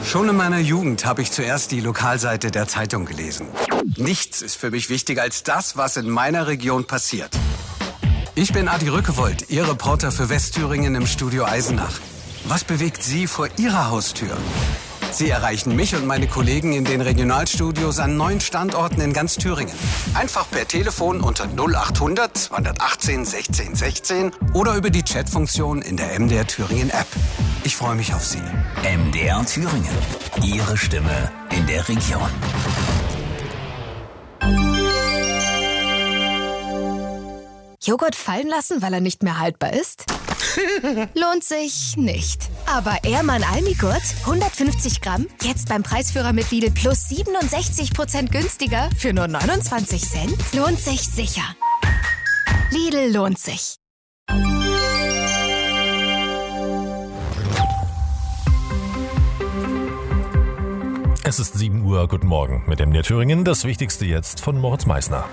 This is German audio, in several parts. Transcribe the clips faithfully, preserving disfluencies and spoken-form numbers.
Schon in meiner Jugend habe ich zuerst die Lokalseite der Zeitung gelesen. Nichts ist für mich wichtiger als das, was in meiner Region passiert. Ich bin Adi Rückewold, Ihr Reporter für Westthüringen im Studio Eisenach. Was bewegt Sie vor Ihrer Haustür? Sie erreichen mich und meine Kollegen in den Regionalstudios an neun Standorten in ganz Thüringen. Einfach per Telefon unter null achthundert zweihundertachtzehn sechzehn sechzehn oder über die Chatfunktion in der M D R Thüringen App. Ich freue mich auf Sie. M D R Thüringen. Ihre Stimme in der Region. Joghurt fallen lassen, weil er nicht mehr haltbar ist? Lohnt sich nicht. Aber Ehrmann Almigurt, hundertfünfzig Gramm, jetzt beim Preisführer mit Lidl plus siebenundsechzig Prozent günstiger für nur neunundzwanzig Cent? Lohnt sich sicher. Lidl lohnt sich. Es ist sieben Uhr, guten Morgen mit M D R Thüringen. Das Wichtigste jetzt von Moritz Meissner.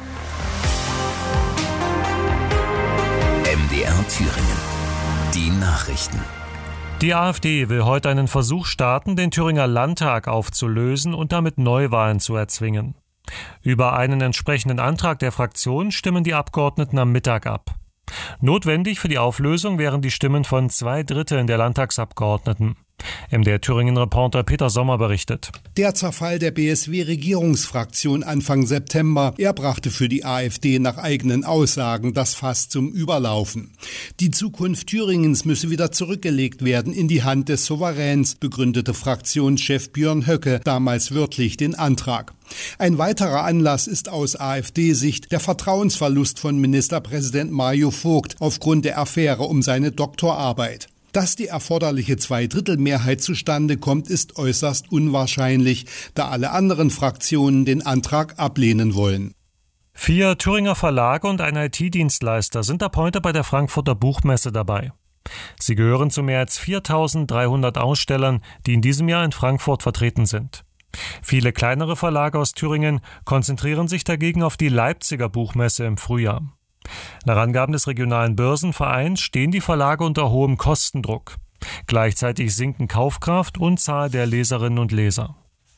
M D R Thüringen. Die Nachrichten. Die AfD will heute einen Versuch starten, den Thüringer Landtag aufzulösen und damit Neuwahlen zu erzwingen. Über einen entsprechenden Antrag der Fraktion stimmen die Abgeordneten am Mittag ab. Notwendig für die Auflösung wären die Stimmen von zwei Dritteln der Landtagsabgeordneten. M D R Thüringen-Reporter Peter Sommer berichtet. Der Zerfall der B S W-Regierungsfraktion Anfang September, er brachte für die AfD nach eigenen Aussagen das Fass zum Überlaufen. Die Zukunft Thüringens müsse wieder zurückgelegt werden in die Hand des Souveräns, begründete Fraktionschef Björn Höcke damals wörtlich den Antrag. Ein weiterer Anlass ist aus AfD-Sicht der Vertrauensverlust von Ministerpräsident Mario Vogt aufgrund der Affäre um seine Doktorarbeit. Dass die erforderliche Zweidrittelmehrheit zustande kommt, ist äußerst unwahrscheinlich, da alle anderen Fraktionen den Antrag ablehnen wollen. Vier Thüringer Verlage und ein I T-Dienstleister sind ab heute bei der Frankfurter Buchmesse dabei. Sie gehören zu mehr als viertausenddreihundert Ausstellern, die in diesem Jahr in Frankfurt vertreten sind. Viele kleinere Verlage aus Thüringen konzentrieren sich dagegen auf die Leipziger Buchmesse im Frühjahr. Nach Angaben des regionalen Börsenvereins stehen die Verlage unter hohem Kostendruck. Gleichzeitig sinken Kaufkraft und Zahl der Leserinnen und Leser.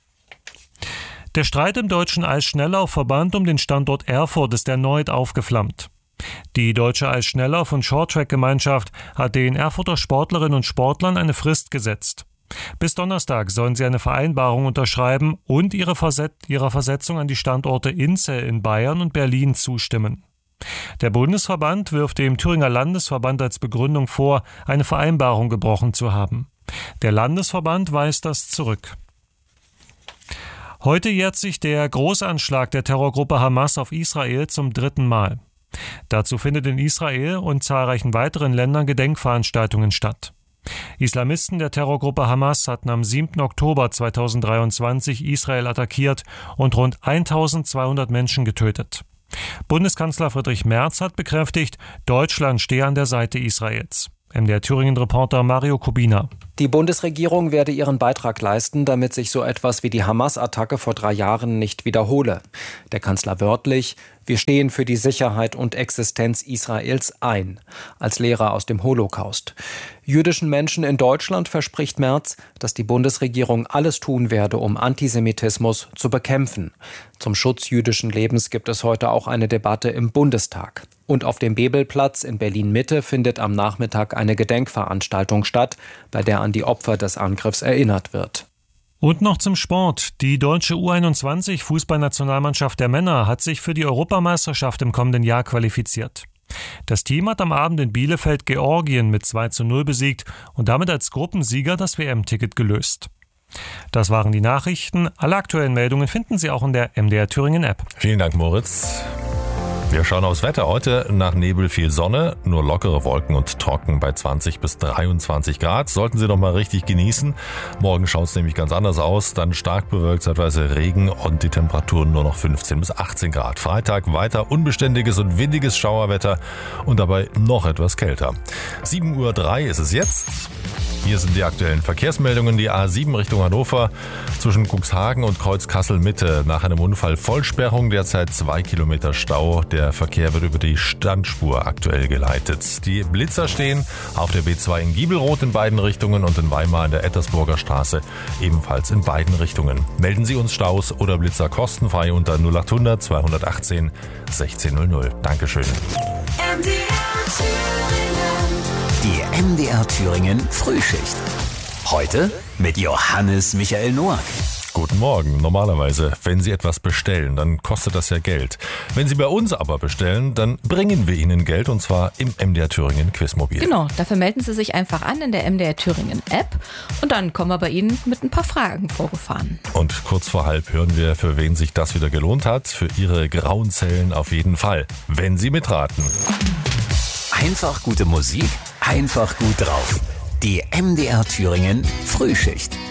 Der Streit im Deutschen Eisschnelllaufverband um den Standort Erfurt ist erneut aufgeflammt. Die Deutsche Eisschnelllauf- und Shorttrack-Gemeinschaft hat den Erfurter Sportlerinnen und Sportlern eine Frist gesetzt. Bis Donnerstag sollen sie eine Vereinbarung unterschreiben und ihre Verset- ihrer Versetzung an die Standorte Inzell in Bayern und Berlin zustimmen. Der Bundesverband wirft dem Thüringer Landesverband als Begründung vor, eine Vereinbarung gebrochen zu haben. Der Landesverband weist das zurück. Heute jährt sich der Großanschlag der Terrorgruppe Hamas auf Israel zum dritten Mal. Dazu findet in Israel und zahlreichen weiteren Ländern Gedenkveranstaltungen statt. Islamisten der Terrorgruppe Hamas hatten am siebten Oktober zweitausenddreiundzwanzig Israel attackiert und rund eintausendzweihundert Menschen getötet. Bundeskanzler Friedrich Merz hat bekräftigt, Deutschland stehe an der Seite Israels. M D R Thüringen-Reporter Mario Kubina. Die Bundesregierung werde ihren Beitrag leisten, damit sich so etwas wie die Hamas-Attacke vor drei Jahren nicht wiederhole. Der Kanzler wörtlich: Wir stehen für die Sicherheit und Existenz Israels ein, als Lehrer aus dem Holocaust. Jüdischen Menschen in Deutschland verspricht Merz, dass die Bundesregierung alles tun werde, um Antisemitismus zu bekämpfen. Zum Schutz jüdischen Lebens gibt es heute auch eine Debatte im Bundestag. Und auf dem Bebelplatz in Berlin-Mitte findet am Nachmittag eine Gedenkveranstaltung statt, bei der an die Opfer des Angriffs erinnert wird. Und noch zum Sport. Die deutsche U einundzwanzig Fußballnationalmannschaft der Männer hat sich für die Europameisterschaft im kommenden Jahr qualifiziert. Das Team hat am Abend in Bielefeld Georgien mit zwei zu null besiegt und damit als Gruppensieger das W M-Ticket gelöst. Das waren die Nachrichten. Alle aktuellen Meldungen finden Sie auch in der M D R Thüringen-App. Vielen Dank, Moritz. Wir schauen aufs Wetter. Heute nach Nebel viel Sonne, nur lockere Wolken und trocken bei zwanzig bis dreiundzwanzig Grad. Sollten Sie noch mal richtig genießen. Morgen schaut es nämlich ganz anders aus. Dann stark bewölkt, zeitweise Regen und die Temperaturen nur noch fünfzehn bis achtzehn Grad. Freitag weiter unbeständiges und windiges Schauerwetter und dabei noch etwas kälter. sieben Uhr drei ist es jetzt. Hier sind die aktuellen Verkehrsmeldungen. Die A sieben Richtung Hannover zwischen Cuxhagen und Kreuz Kassel-Mitte. Nach einem Unfall Vollsperrung, derzeit zwei Kilometer Stau. Der Verkehr wird über die Standspur aktuell geleitet. Die Blitzer stehen auf der B zwei in Giebelroth in beiden Richtungen und in Weimar in der Ettersburger Straße ebenfalls in beiden Richtungen. Melden Sie uns Staus oder Blitzer kostenfrei unter null acht hundert zweihundertachtzehn sechzehn null null. Dankeschön. Die M D R Thüringen Frühschicht. Heute mit Johannes Michael Noack. Guten Morgen. Normalerweise, wenn Sie etwas bestellen, dann kostet das ja Geld. Wenn Sie bei uns aber bestellen, dann bringen wir Ihnen Geld, und zwar im M D R Thüringen Quizmobil. Genau, dafür melden Sie sich einfach an in der M D R Thüringen App und dann kommen wir bei Ihnen mit ein paar Fragen vorgefahren. Und kurz vor halb hören wir, für wen sich das wieder gelohnt hat. Für Ihre grauen Zellen auf jeden Fall, wenn Sie mitraten. Einfach gute Musik, einfach gut drauf. Die M D R Thüringen Frühschicht.